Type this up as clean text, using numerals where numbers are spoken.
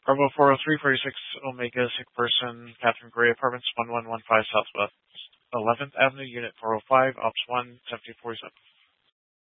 Bravo 403, 46 Omega, sick person, Catherine Gray, apartments 1115 Southwest 11th Avenue, Unit 405, Ops 1, 7447.